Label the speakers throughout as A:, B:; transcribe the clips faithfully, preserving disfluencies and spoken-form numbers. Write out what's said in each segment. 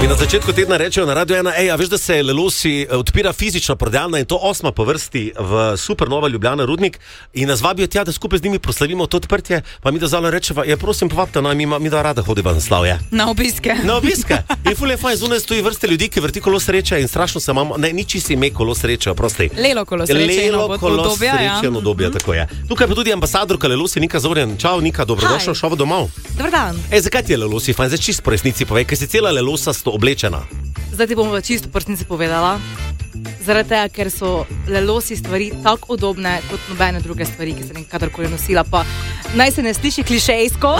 A: In na začetku tedna rečejo na Radio ena, ej, a veš, da se Lelosi odpira fizična prodajalna in to osma po vrsti v Supernova Ljubljana Rudnik in nas vabijo tja, da skupaj z njimi proslavimo to odprtje, pa mi da zalo rečeva, ja prosim povabite, no, mi, mi da rada hodiva na slavje.
B: Na obiske.
A: Na obiske. In ful je fajn, zunaj stoji vrste ljudi, ki vrti kolo sreče in strašno se imamo, ne, niči si ime kolo sreče, prosti.
B: Lelo kolo sreče in obdobja, ja.
A: Lelo obdobja, tako je. Tukaj pa tudi ambasadorka Lelosi Nika Zorjan. Čau Nika, dobrodošla v šovu domov.
B: Dobar dan.
A: Ej, zakaj ti je Lelosi fajn? Zdaj čisto po resnici povej, ker si cela Lelosasto oblečena.
B: Zdaj ti bom v čisto po resnici povedala. Zaradi tega, ker so Lelosi stvari tako udobne kot nobene druge stvari, ki sem jih kadarkoli nosila. Pa naj se ne sliši klišejsko.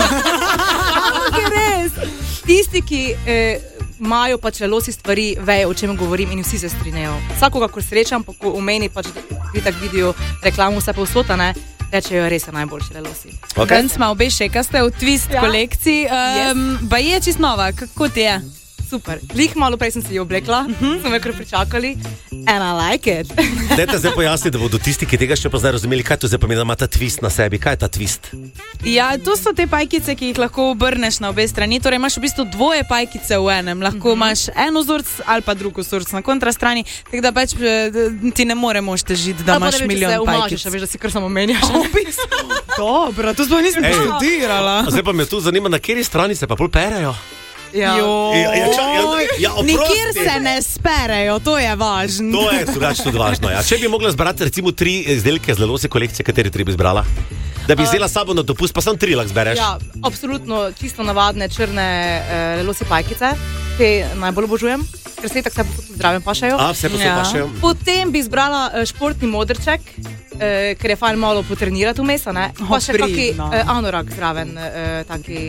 B: Ampak je res. Tisti, ki imajo eh, pač Lelosi stvari, vejo, o čem govorim in vsi se strinjajo. Vsakoga, ko srečam, pa ko v meni pač vitak vidijo reklamu vse povsod, ne, rečejo, res je najboljši Lelosi.
C: Okay. Danes smo obe šekaste v Twist ja. kolekciji. Um, yes. Ba je čist nova, kako ti je?
B: Super. Lih malo prej sem se jo oblekla, uh-huh. smo me kar pričakali. And I like it.
A: Dajte zdaj pojasniti, da bodo tisti, ki tega še pa zdaj razumeli, kaj to zdaj pomeni, da ima ta twist na sebi. Kaj je ta twist?
C: Ja, to so te pajkice, ki jih lahko obrneš na obe strani. Torej imaš v bistvu dvoje pajkice v enem. Lahko uh-huh. imaš eno vzorc ali pa drugo vzorc na kontrastrani, tako da pač ti ne moremo težiti, da imaš milijon pajkic.
B: A veš, da si kar samo menjaš.
C: Dobro, to smo nisem študirala.
A: Zdaj pa me tu zanima, na kateri strani se pa pol perejo.
B: Ja.
A: Ja, ja, ča, ja, ja,
C: nikjer se ne sperejo, to je važno.
A: To je drugače tudi važno, ja. Če bi mogla zbrati recimo tri izdelke z Lelosi kolekcije, kateri tri bi zbrala? Da bi vzela sabo na dopust, pa sam tri lahko zbereš.
B: Ja, absolutno čisto navadne črne uh, Lelosi pajkice, te najbolj obožujem, ker se tako vse zdravim pašajo.
A: A, vse posebej ja. pašajo.
B: Potem bi zbrala uh, športni modrček, uh, ker je fajn malo potrenirati vmes, ne? Pa še kaki uh, anorak zraven, uh, taki...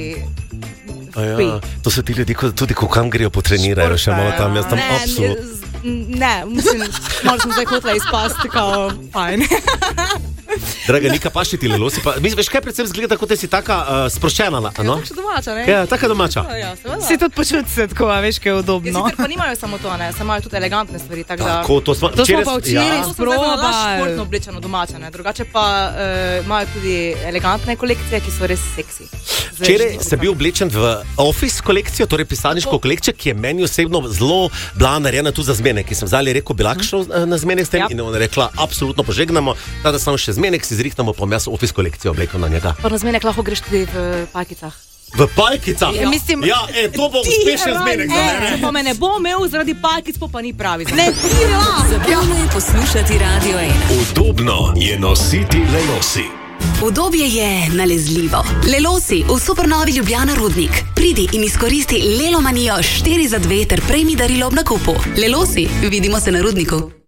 A: Ja, to so ti ljudi, tudi ko kam grejo potrenirajo, še malo tam, jaz tam
B: ne,
A: absolutno.
B: Ne, mislim, malo sem zdaj hotela izpasti, kao fajn.
A: Draga Nika, paši ti Lelosi, pa mi veš, kaj predvsem zgleda, kot da si taka uh, sproščena, no?
B: Ja, taka domača, ne?
A: Ja, taka domača.
B: Ja, ja,
C: si tudi počuti se tako, veš, kaj je udobno.
B: Ja, sicer pa nimajo samo to, ne, samo imajo tudi elegantne stvari, tako da...
A: Tako, to smo,
C: to smo pa včeraj
B: ja.
C: sprobali.
B: Športno oblečeno domača, ne, drugače pa uh, imajo tudi elegantne kolekcije, ki so res seksi.
A: Včeraj sem bil oblečen v Office kolekcijo, torej pisarniško kolekcijo, ki je meni osebno zelo bila narejena tu za zmenek, ki sem zdaj rekel, bi lahko šel na zmenek s tem, ja. In ona rekla, absolutno požegnamo, da samo še zmenek si zrihtamo, pa jaz Office kolekcijo oblekel na njega.
B: Pa na zmenek lahko greš tudi v pajkicah.
A: V pajkicah?
B: Ja,
C: mislim,
A: ja e, to bo uspešen zmenek za mene.
B: Če pa me ne bo imel zaradi pajkic, pa ni pravi za
C: ne.
D: Zabavno je poslušati Radio ena.
E: Udobno je nositi Lelosi.
D: Udobje je nalezljivo. Lelosi v Supernovi Ljubljana Rudnik. Pridi in izkoristi Lelomanijo štiri za dve ter prejmi darilo ob nakupu. Lelosi, vidimo se na Rudniku.